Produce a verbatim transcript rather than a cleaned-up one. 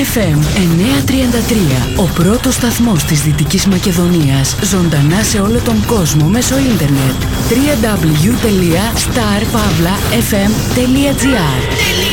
εφ εμ εννιακόσια τριάντα τρία, ο πρώτος σταθμός της Δυτικής Μακεδονίας, ζωντανά σε όλο τον κόσμο μέσω ίντερνετ. double-u double-u double-u τελεία star pavla f m τελεία g r